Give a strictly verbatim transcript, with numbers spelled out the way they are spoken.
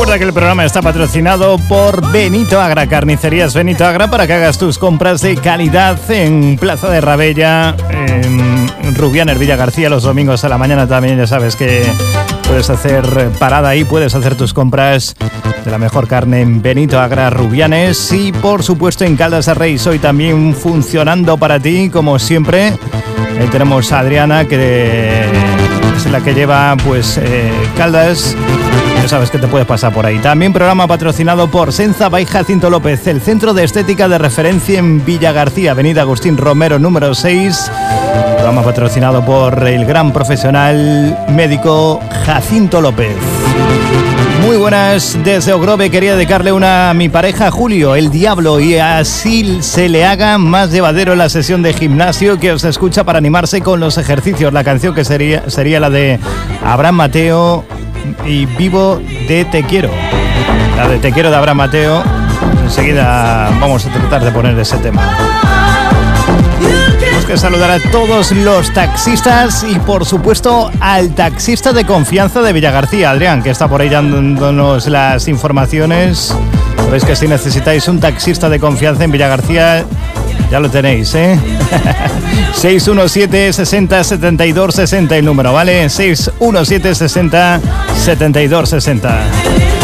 Recuerda que el programa está patrocinado por Benito Agra, Carnicerías Benito Agra, para que hagas tus compras de calidad en Plaza de Rabella, en Rubianes, Villa García, los domingos a la mañana también. Ya sabes que puedes hacer parada ahí, puedes hacer tus compras de la mejor carne en Benito Agra, Rubianes, y por supuesto en Caldas de Reis, hoy también funcionando para ti, como siempre. Ahí tenemos a Adriana, que es la que lleva pues eh, Caldas. Ya sabes que te puedes pasar por ahí. También programa patrocinado por Senza by Jacinto López, el centro de estética de referencia en Villa García, avenida Agustín Romero número seis. Programa patrocinado por el gran profesional médico Jacinto López. Muy buenas desde Ogrove. Quería dedicarle una a mi pareja Julio, el diablo, y así se le haga más llevadero la sesión de gimnasio que os escucha para animarse con los ejercicios. La canción que sería, sería la de Abraham Mateo y Vivo de Te Quiero. La de Te Quiero de Abraham Mateo. Enseguida vamos a tratar de poner ese tema. Tenemos que saludar a todos los taxistas y por supuesto al taxista de confianza de Villagarcía, Adrián, que está por ahí dándonos las informaciones. Sabéis que si necesitáis un taxista de confianza en Villagarcía, ya lo tenéis, ¿eh? seis uno siete, sesenta, setenta y dos, sesenta el número, ¿vale? seis uno siete, sesenta, setenta y dos, sesenta.